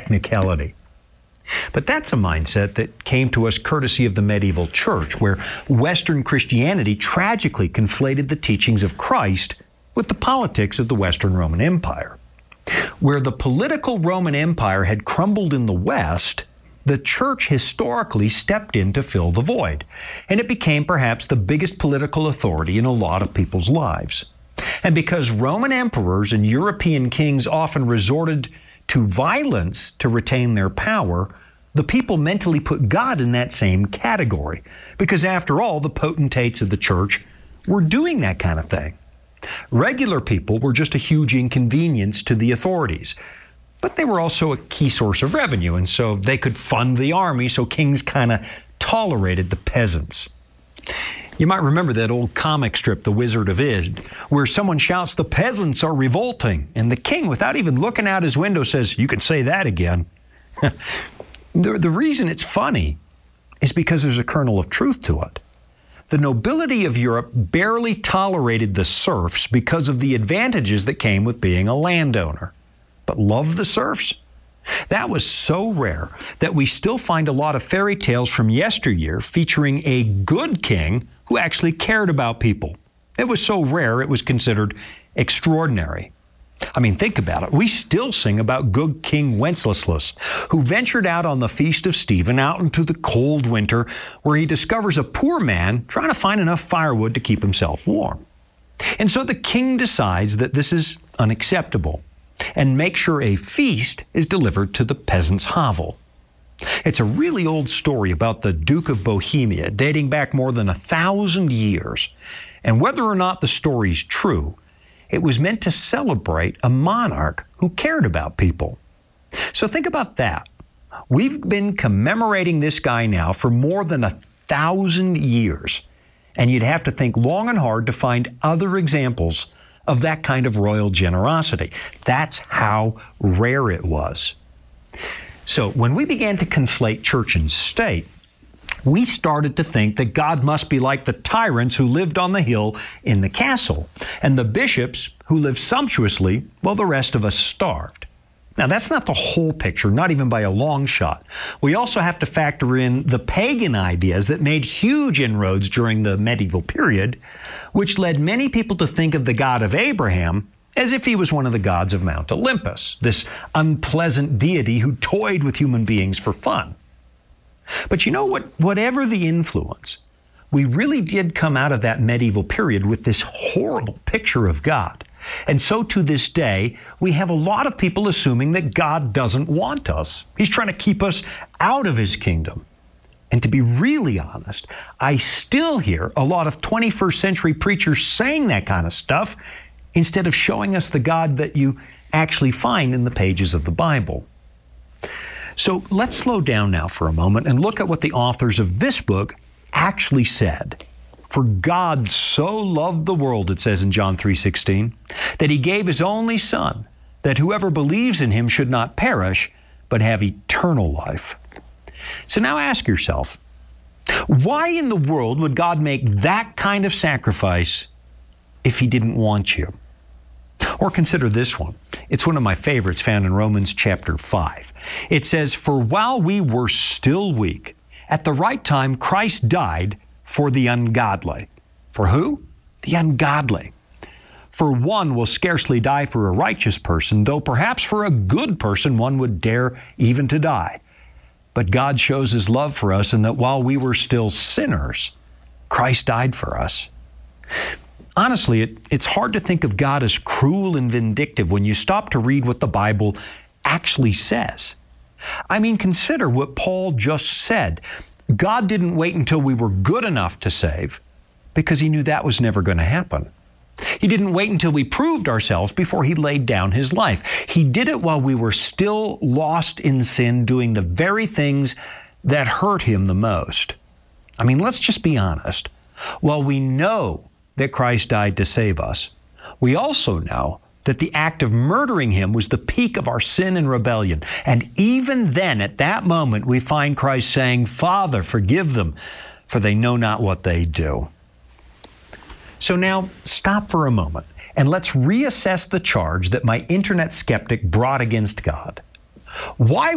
technicality. But that's a mindset that came to us courtesy of the medieval church, where Western Christianity tragically conflated the teachings of Christ with the politics of the Western Roman Empire. Where the political Roman Empire had crumbled in the West, the church historically stepped in to fill the void, and it became perhaps the biggest political authority in a lot of people's lives. And because Roman emperors and European kings often resorted to violence to retain their power, the people mentally put God in that same category, because after all, the potentates of the church were doing that kind of thing. Regular people were just a huge inconvenience to the authorities, but they were also a key source of revenue, and so they could fund the army, so kings kind of tolerated the peasants. You might remember that old comic strip, The Wizard of Oz, where someone shouts, "The peasants are revolting," and the king, without even looking out his window, says, "You can say that again." The reason it's funny is because there's a kernel of truth to it. The nobility of Europe barely tolerated the serfs because of the advantages that came with being a landowner. But loved the serfs? That was so rare that we still find a lot of fairy tales from yesteryear featuring a good king who actually cared about people. It was so rare it was considered extraordinary. I mean, think about it. We still sing about good King Wenceslas, who ventured out on the Feast of Stephen out into the cold winter, where he discovers a poor man trying to find enough firewood to keep himself warm. And so the king decides that this is unacceptable and makes sure a feast is delivered to the peasant's hovel. It's a really old story about the Duke of Bohemia, dating back more than 1,000 years. And whether or not the story's true, it was meant to celebrate a monarch who cared about people. So think about that. We've been commemorating this guy now for more than 1,000 years. And you'd have to think long and hard to find other examples of that kind of royal generosity. That's how rare it was. So when we began to conflate church and state, we started to think that God must be like the tyrants who lived on the hill in the castle, and the bishops who lived sumptuously while the rest of us starved. Now, that's not the whole picture, not even by a long shot. We also have to factor in the pagan ideas that made huge inroads during the medieval period, which led many people to think of the God of Abraham as if he was one of the gods of Mount Olympus, this unpleasant deity who toyed with human beings for fun. But you know what? Whatever the influence, we really did come out of that medieval period with this horrible picture of God. And so to this day, we have a lot of people assuming that God doesn't want us. He's trying to keep us out of His kingdom. And to be really honest, I still hear a lot of 21st century preachers saying that kind of stuff instead of showing us the God that you actually find in the pages of the Bible. So let's slow down now for a moment and look at what the authors of this book actually said. For God so loved the world, it says in John 3:16, that He gave His only Son, that whoever believes in Him should not perish, but have eternal life. So now ask yourself, why in the world would God make that kind of sacrifice if He didn't want you? Or consider this one. It's one of my favorites, found in Romans chapter 5. It says, "For while we were still weak, at the right time Christ died for the ungodly." For who? The ungodly. For one will scarcely die for a righteous person, though perhaps for a good person one would dare even to die. But God shows His love for us in that while we were still sinners, Christ died for us. Honestly, it's hard to think of God as cruel and vindictive when you stop to read what the Bible actually says. I mean, consider what Paul just said. God didn't wait until we were good enough to save, because He knew that was never going to happen. He didn't wait until we proved ourselves before He laid down His life. He did it while we were still lost in sin, doing the very things that hurt Him the most. I mean, let's just be honest. While we know that Christ died to save us, we also know that the act of murdering Him was the peak of our sin and rebellion. And even then, at that moment, we find Christ saying, "Father, forgive them, for they know not what they do." So now, stop for a moment, and let's reassess the charge that my internet skeptic brought against God. Why